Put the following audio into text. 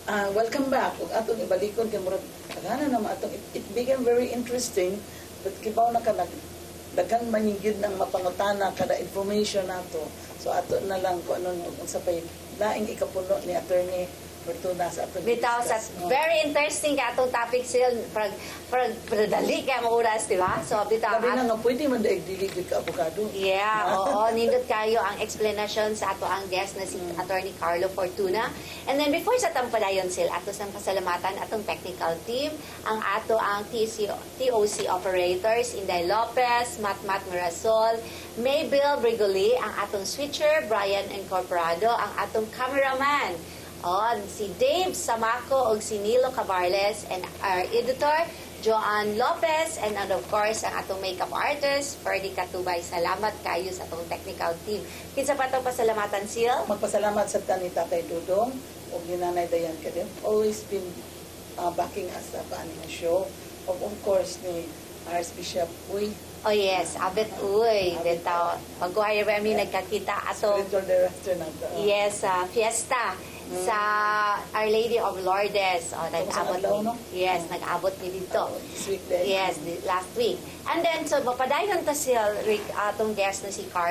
Welcome back. Ug atong ibalikon kay murag tagana naman atong it became very interesting but kibaw na kanag daghan man yung nang mapangutana kada information nato. So ato na lang kung ano unsa pay laing ikapuno ni Attorney Fortuna sa atong Bitaw sa very interesting ka atong topic sil dali ka mo oras, di ba? So bitaw Labi na nga pwede man daig dili gyud ka abogado. Yeah, oo, nindot kayo ang explanation sa ato ang guest na si Attorney Carlo Fortuna. And then before sa tampadayon sila, ato sang pasalamatan atong technical team, ang ato ang TOC operators, Inday Lopez, Matmat Mirasol, Maybel Brigoli, ang atong switcher, Brian Incorporado, ang atong cameraman, si Dave Samaco o si Nilo Cabarles, and our editor, Joan Lopez, and of course, ang atong makeup artist, Ferdy Katubay. Salamat kayo sa atong technical team. Kinsa pa itong pasalamatan, Sil? Magpasalamat sa ni Tatay Dudong o Ginanay Dayan Kadim. Always been backing us sa paanong show. Of course, ni Archbishop Uy. Oh yes, abet uy. Bitaw, pag-uhay remi nagkakita atong Spiritual director na ito. yes, fiesta sa Our Lady of Lourdes. Nag-abot adlaw, ni. no? Yes, nag-abot ni dito. This week din. Yes, last week. And then, so, mapadayon ta si atong guest na si Carl.